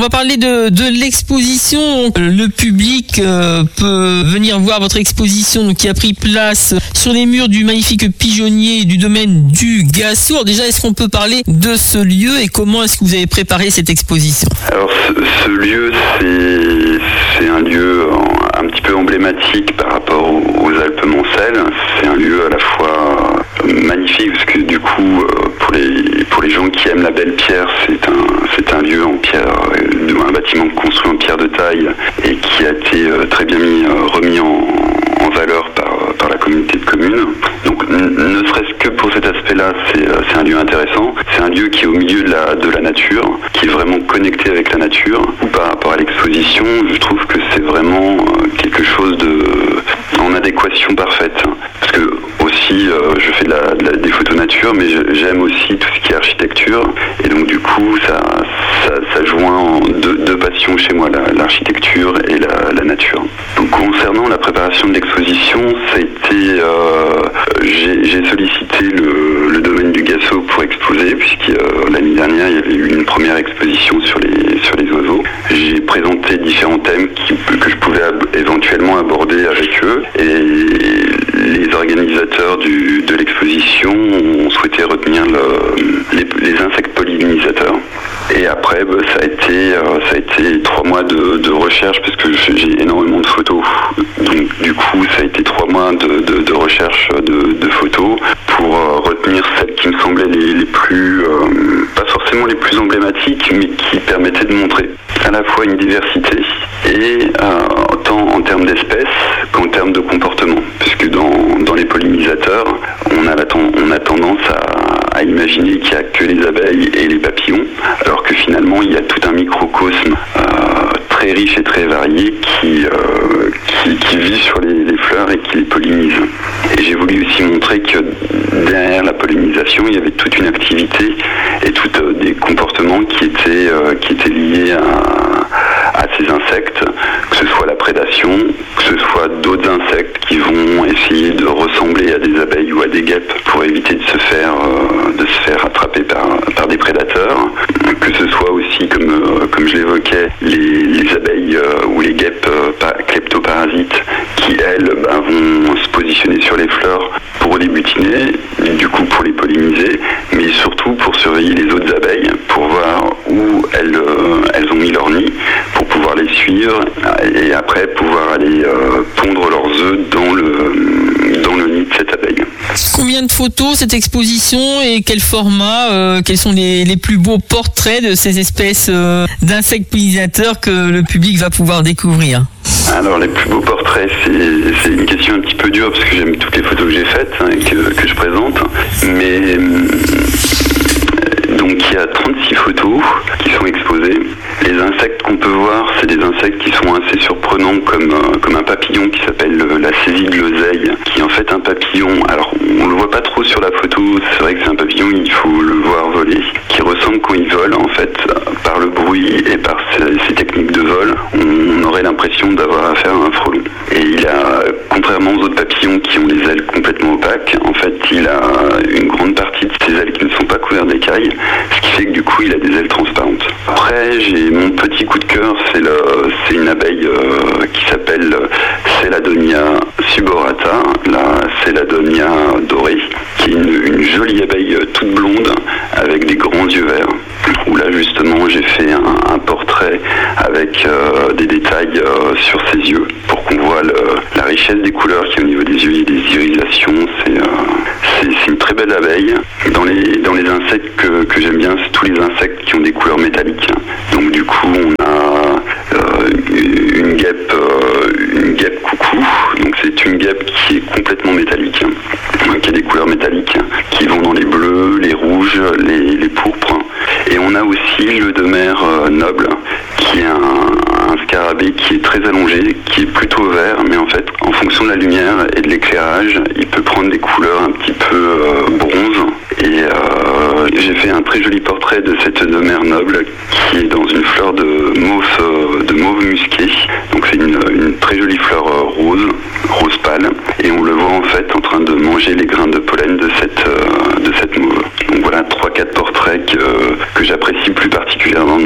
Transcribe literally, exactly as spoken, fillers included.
va parler de, de l'exposition. Le public euh, peut venir voir votre exposition donc, qui a pris place sur les murs du magnifique pigeonnier du domaine du Gassou. Alors déjà, est-ce qu'on peut parler de ce lieu et comment est-ce que vous avez préparé cette exposition? Alors ce, ce lieu, c'est, c'est un lieu un, un petit peu emblématique par rapport aux, aux Alpes-Mancelles. C'est un lieu à la fois magnifique parce que du coup, pour les, pour les gens qui aiment la belle pierre, c'est un, c'est un lieu en pierre, un bâtiment construit en pierre de taille et qui a été très bien mis, remis en, en valeur par, par la communauté de communes. Donc ne serait-ce que pour cet aspect-là, c'est, c'est un lieu intéressant. C'est un lieu qui est au milieu de la, de la nature, qui est vraiment connecté avec la nature. Par rapport à l'exposition, je trouve que c'est vraiment quelque chose de, en adéquation parfaite. Parce que aussi, euh, je fais de la, de la, des photos nature, mais je, j'aime aussi tout ce qui est architecture. Et donc du coup, ça, ça, ça joint deux, deux passions chez moi, la, l'architecture et la, la nature. Donc concernant la préparation de l'exposition, ça a été, euh, j'ai, j'ai sollicité le, le domaine du Gassou pour exposer, puisque euh, l'année dernière, il y avait eu une première exposition sur les, sur les oiseaux. J'ai présenté différents thèmes qui, que je pouvais ab- éventuellement aborder avec eux. Et les organisateurs du, de l'exposition ont souhaité retenir le, les, les insectes pollinisateurs. Et après, bah, ça a été, euh, ça a été trois mois de, de recherche parce que j'ai énormément de photos. Donc du coup, ça a été trois mois de, de, de recherche de, de photos pour euh, retenir celles qui me semblaient les, les plus, euh, pas forcément les plus emblématiques, mais qui permettaient de montrer à la fois une diversité et euh, tant en termes d'espèces qu'en termes de comportement. Puisque dans, dans les pollinisateurs, on a, la, on a tendance à, à imaginer qu'il n'y a que les abeilles et les papillons, alors que finalement il y a tout un microcosme euh, très riche et très varié qui, euh, qui, qui vit sur les, les fleurs et qui les pollinise. Et j'ai voulu aussi montrer que derrière la pollinisation, il y avait toute une activité et tous euh, des comportements qui étaient, euh, qui étaient liés à, à ces insectes, que ce soit la prédation, que ce soit d'autres insectes qui vont essayer de ressembler à des abeilles ou à des guêpes pour éviter de se faire, euh, de se faire attraper par, par des prédateurs, que ce soit aussi, comme, euh, comme je l'évoquais, les, les abeilles euh, ou les guêpes euh, kleptoparasites qui, elles, bah, vont se positionner sur les fleurs pour les butiner, du coup pour les polliniser, mais surtout pour surveiller les autres abeilles, pour voir où elles, euh, elles ont mis leur nid, pour pouvoir les suivre et après pouvoir aller euh, pondre leurs œufs dans le, dans le nid de cette abeille. Combien de photos cette exposition et quel format, euh, quels sont les, les plus beaux portraits de ces espèces euh, d'insectes pollinisateurs que le public va pouvoir découvrir? Alors les plus beaux portraits, c'est, c'est une question un petit peu dure parce que j'aime toutes les photos que j'ai faites hein, et que, que je présente, mais donc il y a trente-six photos qui sont exposées. Les insectes qu'on peut voir, c'est des insectes qui sont assez surprenants comme, euh, comme un papillon qui s'appelle euh, la saisie de l'oseille, qui est en fait un papillon, alors on le voit pas trop sur la photo, c'est vrai que c'est un papillon, il faut le voir voler, qui ressemble quand il vole en fait, par le bruit et par ses, ses techniques de vol, on, on aurait l'impression d'avoir affaire à un frelon. Et il a, contrairement aux autres papillons qui ont les ailes complètement opaques, en fait il a une grande partie de ses ailes qui ne sont pas couvertes d'écailles, ce qui fait que du coup il a des ailes transparentes. Après j'ai mon petit coup de cœur, c'est, le, c'est une abeille euh, qui s'appelle Celadonia suborata, la Celadonia dorée, qui est une, une jolie abeille toute blonde avec des grands yeux verts, où là justement j'ai fait un, un portrait avec euh, des détails euh, sur ses yeux pour qu'on voit le, la richesse des couleurs qui est au niveau des yeux et des irisations. C'est, euh, c'est, c'est une très belle abeille. Dans les, dans les insectes que, que j'aime bien, c'est tous les insectes qui ont des couleurs métalliques. Donc du coup on a euh, une guêpe, euh, une guêpe coucou. Donc c'est une guêpe qui est complètement métallique, hein, qui a des couleurs métalliques qui vont dans les bleus, les rouges, les, les pourpres. Et on a aussi le demer euh, noble, qui est un, un scarabée qui est très allongé, qui est plutôt vert, mais en fait, en fonction de la lumière et de l'éclairage, il peut prendre des couleurs un petit peu euh, bronze. Et euh, j'ai fait un très joli portrait de cette demer noble qui est dans une fleur de mauve, euh, de mauve musqué. Donc c'est une, une très jolie fleur euh, rose, rose pâle. Et on le voit en fait en train de manger les grains de pollen de cette, euh, de cette mauve. Donc voilà trois quatre portraits que, que j'apprécie plus particulièrement